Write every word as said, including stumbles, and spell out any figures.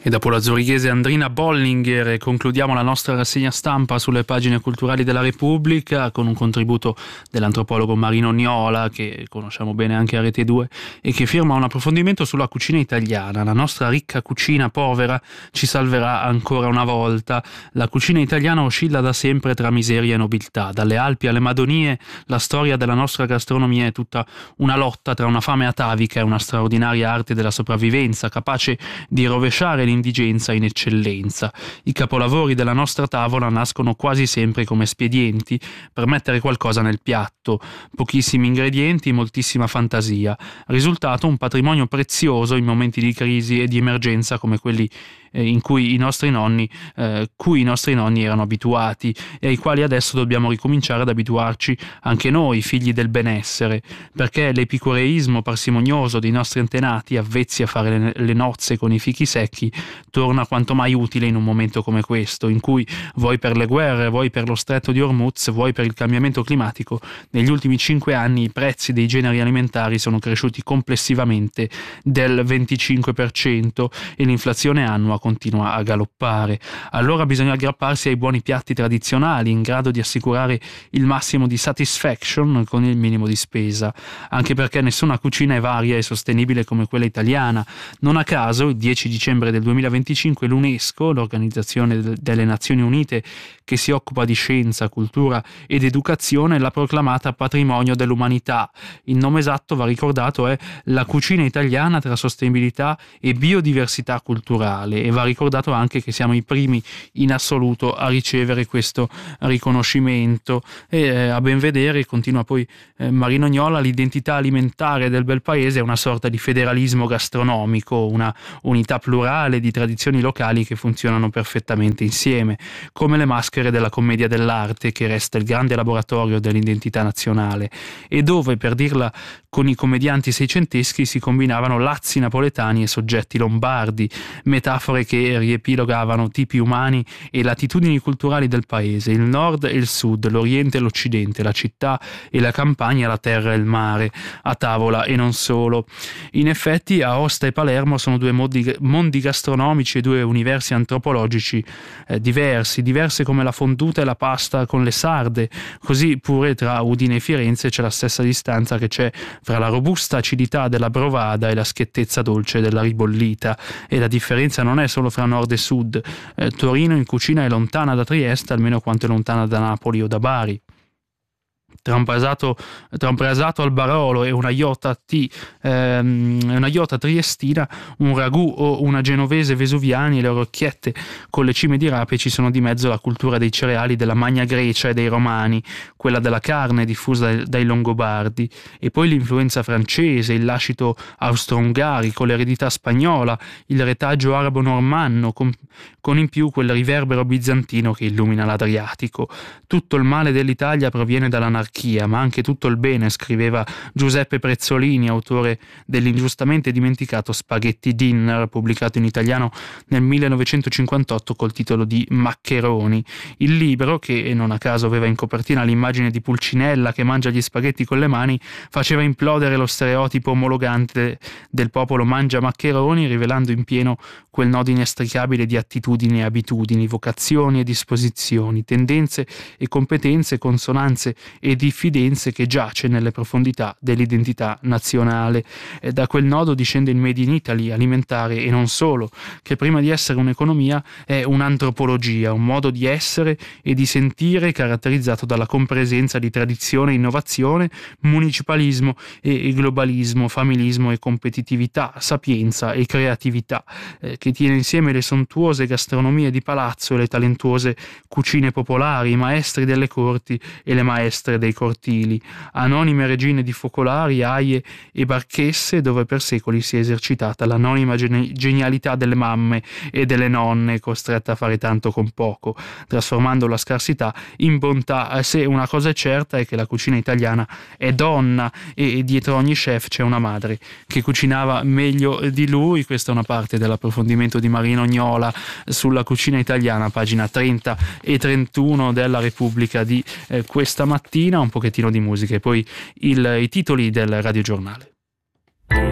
E dopo la zurighese Andrina Bollinger concludiamo la nostra rassegna stampa sulle pagine culturali della Repubblica con un contributo dell'antropologo Marino Niola, che conosciamo bene anche a Rete due, e che firma un approfondimento sulla cucina italiana. La nostra ricca cucina povera ci salverà ancora una volta. La cucina italiana oscilla da sempre tra miseria e nobiltà. Dalle Alpi alle Madonie, la storia della nostra gastronomia è tutta una lotta tra una fame atavica e una straordinaria arte della sopravvivenza, capace di rovesciare indigenza in eccellenza. I capolavori della nostra tavola nascono quasi sempre come espedienti per mettere qualcosa nel piatto, pochissimi ingredienti, moltissima fantasia. Risultato un patrimonio prezioso in momenti di crisi e di emergenza come quelli in cui i nostri nonni, eh, cui i nostri nonni erano abituati e ai quali adesso dobbiamo ricominciare ad abituarci anche noi, figli del benessere, perché l'epicureismo parsimonioso dei nostri antenati, avvezzi a fare le, le nozze con i fichi secchi, torna quanto mai utile in un momento come questo, in cui, vuoi per le guerre, vuoi per lo stretto di Hormuz, vuoi per il cambiamento climatico, negli ultimi cinque anni i prezzi dei generi alimentari sono cresciuti complessivamente del venticinque per cento e l'inflazione annua continua a galoppare. Allora bisogna aggrapparsi ai buoni piatti tradizionali in grado di assicurare il massimo di satisfaction con il minimo di spesa, anche perché nessuna cucina è varia e sostenibile come quella italiana. Non a caso il dieci dicembre del duemilaventicinque l'UNESCO, l'Organizzazione delle Nazioni Unite che si occupa di scienza, cultura ed educazione, l'ha proclamata patrimonio dell'umanità. Il nome esatto, va ricordato, è la cucina italiana tra sostenibilità e biodiversità culturale, e va ricordato anche che siamo i primi in assoluto a ricevere questo riconoscimento. E eh, a ben vedere, continua poi eh, Marino Niola, l'identità alimentare del bel paese è una sorta di federalismo gastronomico, una unità plurale di tradizioni locali che funzionano perfettamente insieme, come le maschere della commedia dell'arte, che resta il grande laboratorio dell'identità nazionale, e dove, per dirla con i commedianti seicenteschi, si combinavano lazzi napoletani e soggetti lombardi, metafore che riepilogavano tipi umani e latitudini culturali del paese, il nord e il sud, l'oriente e l'occidente, la città e la campagna, la terra e il mare, a tavola e non solo. In effetti Aosta e Palermo sono due mondi, mondi gastronomici e due universi antropologici eh, diversi, diverse come la fonduta e la pasta con le sarde, così pure tra Udine e Firenze c'è la stessa distanza che c'è fra la robusta acidità della brovada e la schiettezza dolce della ribollita, e la differenza non è solo fra nord e sud. Eh, Torino in cucina è lontana da Trieste almeno quanto è lontana da Napoli o da Bari. Tra un brasato, tra un brasato al Barolo e una iota, T, ehm, una iota triestina, un ragù o una genovese vesuviani e le orecchiette con le cime di rape, ci sono di mezzo la cultura dei cereali della Magna Grecia e dei Romani, quella della carne diffusa dai, dai Longobardi, e poi l'influenza francese, il lascito austro-ungarico, l'eredità spagnola, il retaggio arabo-normanno, con, con in più quel riverbero bizantino che illumina l'Adriatico. Tutto il male dell'Italia proviene dall'anarchia, ma anche tutto il bene, scriveva Giuseppe Prezzolini, autore dell'ingiustamente dimenticato Spaghetti Dinner, pubblicato in italiano nel millenovecentocinquantotto col titolo di Maccheroni. Il libro, che non a caso aveva in copertina l'immagine di Pulcinella che mangia gli spaghetti con le mani, faceva implodere lo stereotipo omologante del popolo mangia maccheroni, rivelando in pieno quel nodo inestricabile di attitudini e abitudini, vocazioni e disposizioni, tendenze e competenze, consonanze e diffidenze che giace nelle profondità dell'identità nazionale. E da quel nodo discende il Made in Italy alimentare, e non solo, che prima di essere un'economia è un'antropologia, un modo di essere e di sentire caratterizzato dalla compresenza di tradizione e innovazione, municipalismo e globalismo, familismo e competitività, sapienza e creatività, eh, che tiene insieme le sontuose gastronomie di palazzo e le talentuose cucine popolari, i maestri delle corti e le maestre dei cortili, anonime regine di focolari, aie e barchesse, dove per secoli si è esercitata l'anonima geni- genialità delle mamme e delle nonne costrette a fare tanto con poco, trasformando la scarsità in bontà. Se una cosa è certa è che la cucina italiana è donna, e dietro ogni chef c'è una madre che cucinava meglio di lui. Questa è una parte dell'approfondimento di Marino Niola sulla cucina italiana, pagina trenta e trentuno della Repubblica di eh, questa mattina. Un pochettino di musica e poi il, i titoli del radiogiornale.